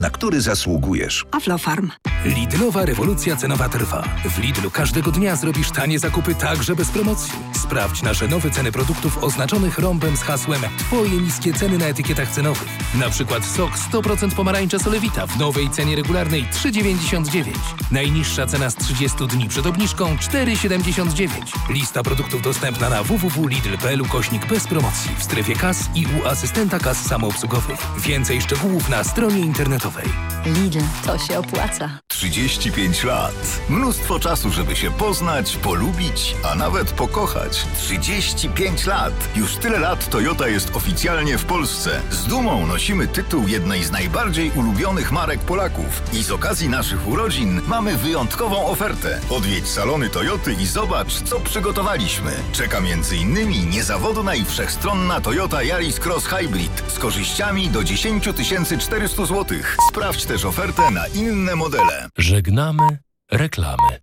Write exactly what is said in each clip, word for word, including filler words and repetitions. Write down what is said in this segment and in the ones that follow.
na który zasługujesz. Aflofarm. Lidlowa rewolucja cenowa trwa. W Lidlu każdego dnia zrobisz tanie zakupy także bez promocji. Sprawdź nasze nowe ceny produktów oznaczonych rąbem z hasłem Twoje niskie ceny na etykietach cenowych. Na przykład sok sto procent pomarańcza Solewita w nowej cenie regularnej trzy dziewięćdziesiąt dziewięć. Najniższa cena z trzydziestu dni przed obniżką cztery siedemdziesiąt dziewięć. Lista produktów dostępna na w w w kropka lidl kropka p l ukośnik bez promocji w strefie kas i u asystenta kas samoobsługowych. Więcej szczegółów na stronie internetowej. Lidl, to się opłaca. trzydzieści pięć lat. Mnóstwo czasu, żeby się poznać, polubić, a nawet pokochać. trzydzieści pięć lat. Już tyle lat Toyota jest oficjalnie w Polsce. Z dumą nosimy tytuł jednej z najbardziej ulubionych marek Polaków. I z okazji naszych urodzin mamy wyjątkową ofertę. Odwiedź salony Toyoty i zobacz, co przygotowaliśmy. Czeka między innymi niezawodna i wszechstronna Toyota Yaris Cross Hybrid z korzyściami do dziesięć tysięcy czterysta złotych. Sprawdź też ofertę na inne modele. Żegnamy reklamy.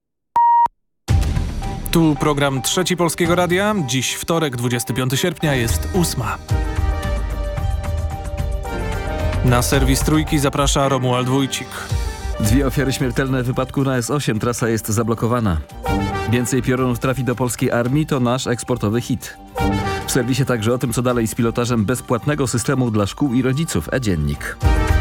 Tu program Trzeci Polskiego Radia. Dziś wtorek, dwudziestego piątego sierpnia, jest ósma. Na serwis Trójki zaprasza Romuald Wójcik. Dwie ofiary śmiertelne w wypadku na S osiem. Trasa jest zablokowana. Więcej piorunów trafi do polskiej armii, to nasz eksportowy hit. W serwisie także o tym, co dalej z pilotażem bezpłatnego systemu dla szkół i rodziców. E-Dziennik.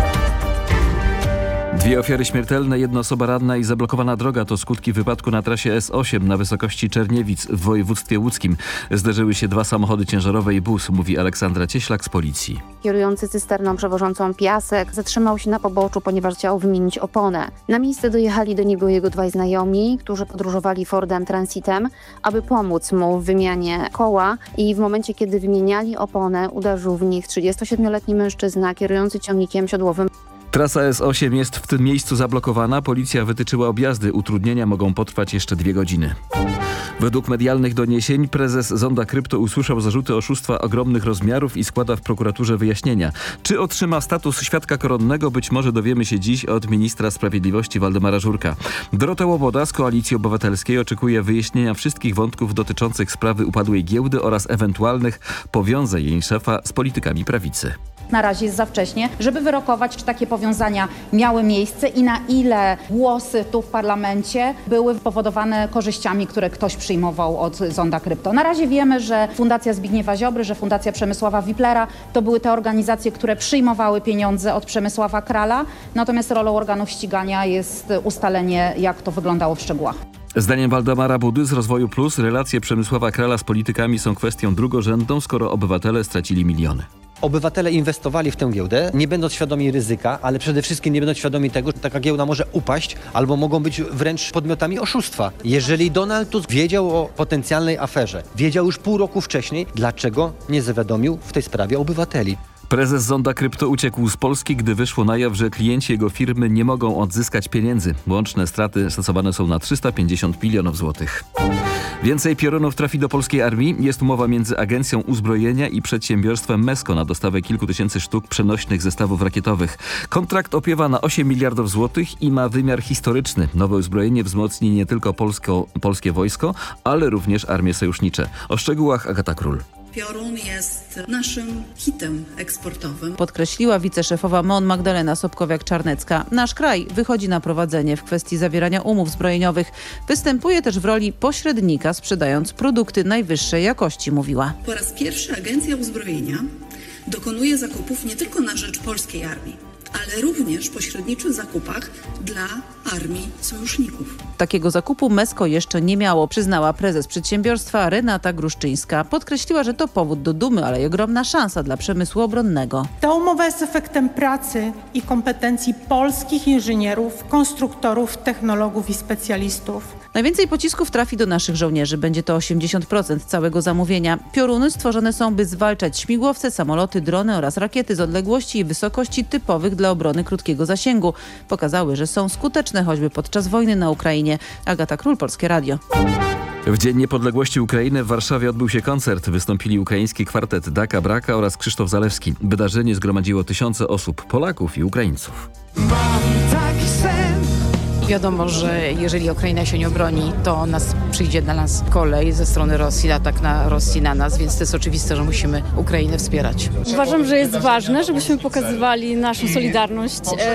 Dwie ofiary śmiertelne, jedna osoba ranna i zablokowana droga to skutki wypadku na trasie S osiem na wysokości Czerniewic w województwie łódzkim. Zderzyły się dwa samochody ciężarowe i bus, mówi Aleksandra Cieślak z policji. Kierujący cysterną przewożącą piasek zatrzymał się na poboczu, ponieważ chciał wymienić oponę. Na miejsce dojechali do niego jego dwaj znajomi, którzy podróżowali Fordem Transitem, aby pomóc mu w wymianie koła i w momencie, kiedy wymieniali oponę, uderzył w nich trzydziestosiedmioletni mężczyzna kierujący ciągnikiem siodłowym. Trasa S osiem jest w tym miejscu zablokowana. Policja wytyczyła objazdy. Utrudnienia mogą potrwać jeszcze dwie godziny. Według medialnych doniesień prezes Zonda Krypto usłyszał zarzuty oszustwa ogromnych rozmiarów i składa w prokuraturze wyjaśnienia. Czy otrzyma status świadka koronnego? Być może dowiemy się dziś od ministra sprawiedliwości Waldemara Żurka. Dorota Łoboda z Koalicji Obywatelskiej oczekuje wyjaśnienia wszystkich wątków dotyczących sprawy upadłej giełdy oraz ewentualnych powiązań jej szefa z politykami prawicy. Na razie jest za wcześnie, żeby wyrokować, czy takie powiązania miały miejsce i na ile głosy tu w parlamencie były powodowane korzyściami, które ktoś przyjmował od Zonda Krypto. Na razie wiemy, że Fundacja Zbigniewa Ziobry, że Fundacja Przemysława Wiplera to były te organizacje, które przyjmowały pieniądze od Przemysława Krala, natomiast rolą organów ścigania jest ustalenie, jak to wyglądało w szczegółach. Zdaniem Waldemara Budy z Rozwoju Plus relacje Przemysława Krala z politykami są kwestią drugorzędną, skoro obywatele stracili miliony. Obywatele inwestowali w tę giełdę, nie będąc świadomi ryzyka, ale przede wszystkim nie będąc świadomi tego, że taka giełda może upaść albo mogą być wręcz podmiotami oszustwa. Jeżeli Donald Tusk wiedział o potencjalnej aferze, wiedział już pół roku wcześniej, dlaczego nie zawiadomił w tej sprawie obywateli? Prezes Zonda Krypto uciekł z Polski, gdy wyszło na jaw, że klienci jego firmy nie mogą odzyskać pieniędzy. Łączne straty szacowane są na trzysta pięćdziesiąt milionów złotych. Więcej piorunów trafi do polskiej armii. Jest umowa między Agencją Uzbrojenia i przedsiębiorstwem Mesko na dostawę kilku tysięcy sztuk przenośnych zestawów rakietowych. Kontrakt opiewa na osiem miliardów złotych i ma wymiar historyczny. Nowe uzbrojenie wzmocni nie tylko polsko, polskie wojsko, ale również armie sojusznicze. O szczegółach Agata Król. Piorun jest naszym hitem eksportowym. Podkreśliła wiceszefowa M O N Magdalena Sobkowiak-Czarnecka. Nasz kraj wychodzi na prowadzenie w kwestii zawierania umów zbrojeniowych. Występuje też w roli pośrednika, sprzedając produkty najwyższej jakości, mówiła. Po raz pierwszy Agencja Uzbrojenia dokonuje zakupów nie tylko na rzecz polskiej armii, ale również pośredniczych zakupach dla armii sojuszników. Takiego zakupu Mesko jeszcze nie miało, przyznała prezes przedsiębiorstwa Renata Gruszczyńska. Podkreśliła, że to powód do dumy, ale i ogromna szansa dla przemysłu obronnego. Ta umowa jest efektem pracy i kompetencji polskich inżynierów, konstruktorów, technologów i specjalistów. Najwięcej pocisków trafi do naszych żołnierzy. Będzie to osiemdziesiąt procent całego zamówienia. Pioruny stworzone są, by zwalczać śmigłowce, samoloty, drony oraz rakiety z odległości i wysokości typowych dla obrony krótkiego zasięgu. Pokazały, że są skuteczne choćby podczas wojny na Ukrainie. Agata Król, Polskie Radio. W Dzień Niepodległości Ukrainy w Warszawie odbył się koncert. Wystąpili ukraiński kwartet Daka Braka oraz Krzysztof Zalewski. Wydarzenie zgromadziło tysiące osób, Polaków i Ukraińców. Mam taki sen. Wiadomo, że jeżeli Ukraina się nie obroni, to nas przyjdzie na nas kolej ze strony Rosji, atak na Rosji na nas, więc to jest oczywiste, że musimy Ukrainę wspierać. Uważam, że jest ważne, żebyśmy pokazywali naszą solidarność